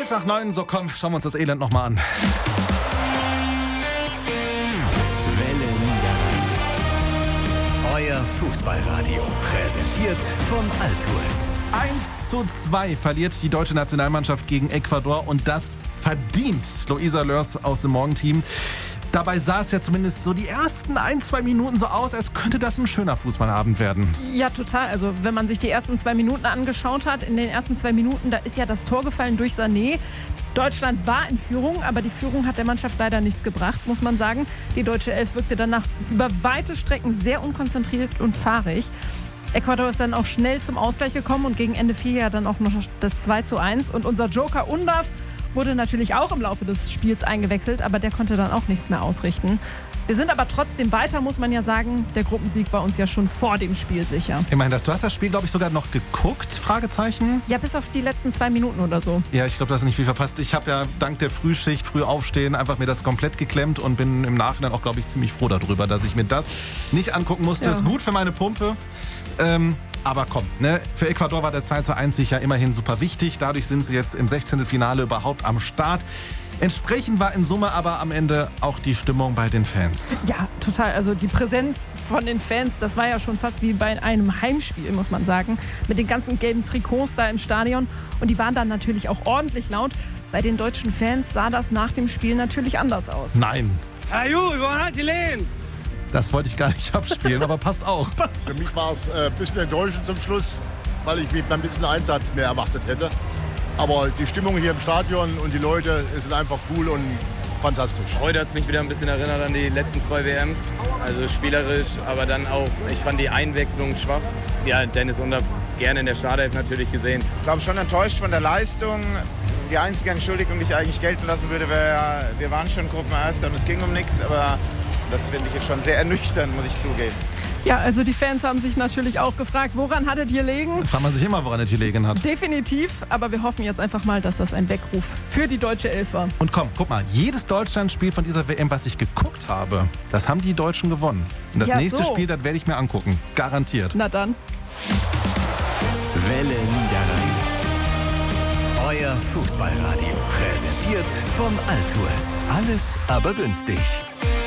11:09, so komm, schauen wir uns das Elend nochmal an. Welle Niederrhein. Euer Fußballradio. Präsentiert von Altours. 1:2 verliert die deutsche Nationalmannschaft gegen Ecuador und das verdient. Luisa Lörs aus dem Morgenteam. Dabei sah es ja zumindest so die ersten 1-2 Minuten so aus, als könnte das ein schöner Fußballabend werden. Ja, total. Also wenn man sich die ersten 2 Minuten angeschaut hat, in den ersten 2 Minuten, da ist ja das Tor gefallen durch Sané. Deutschland war in Führung, aber die Führung hat der Mannschaft leider nichts gebracht, muss man sagen. Die deutsche Elf wirkte danach über weite Strecken sehr unkonzentriert und fahrig. Ecuador ist dann auch schnell zum Ausgleich gekommen und gegen Ende fiel ja dann auch noch das 2:1. Und unser Joker Undav wurde natürlich auch im Laufe des Spiels eingewechselt, aber der konnte dann auch nichts mehr ausrichten. Wir sind aber trotzdem weiter, muss man ja sagen. Der Gruppensieg war uns ja schon vor dem Spiel sicher. Immerhin, du hast das Spiel, glaube ich, sogar noch geguckt, Fragezeichen? Ja, bis auf die letzten 2 Minuten oder so. Ja, ich glaube, du hast nicht viel verpasst. Ich habe ja dank der Frühschicht, früh aufstehen, einfach mir das komplett geklemmt und bin im Nachhinein auch, glaube ich, ziemlich froh darüber, dass ich mir das nicht angucken musste. Ja. Ist gut für meine Pumpe. Aber komm, ne? Für Ecuador war der 2:1 sicher immerhin super wichtig. Dadurch sind sie jetzt im 16. Finale überhaupt am Start. Entsprechend war in Summe aber am Ende auch die Stimmung bei den Fans. Ja, total. Also die Präsenz von den Fans, das war ja schon fast wie bei einem Heimspiel, muss man sagen. Mit den ganzen gelben Trikots da im Stadion. Und die waren dann natürlich auch ordentlich laut. Bei den deutschen Fans sah das nach dem Spiel natürlich anders aus. Nein, Herr woran hat die Lehn? das wollte ich gar nicht abspielen, aber passt auch. Für mich war es ein bisschen enttäuschend zum Schluss, weil ich mir ein bisschen Einsatz mehr erwartet hätte. Aber die Stimmung hier im Stadion und die Leute sind einfach cool und fantastisch. Heute hat es mich wieder ein bisschen erinnert an die letzten 2 WMs. Also spielerisch, aber dann auch, ich fand die Einwechslung schwach. Ja, Dennis Undav gerne in der Startelf natürlich gesehen. Ich glaube, schon enttäuscht von der Leistung. Die einzige Entschuldigung, die ich eigentlich gelten lassen würde, wäre, wir waren schon Gruppenerster und es ging um nichts. Aber das finde ich jetzt schon sehr ernüchternd, muss ich zugeben. Ja, also die Fans haben sich natürlich auch gefragt, woran hat es hier liegen? Fragt man sich immer, woran es gelegen hat. Definitiv, aber wir hoffen jetzt einfach mal, dass das ein Weckruf für die deutsche Elf war. Und komm, guck mal, jedes Deutschlandspiel von dieser WM, was ich geguckt habe, das haben die Deutschen gewonnen. Und das Ja, nächste so. Spiel, das werde ich mir angucken. Garantiert. Na dann. Welle Niederrhein. Euer Fußballradio. Präsentiert von Altours. Alles aber günstig.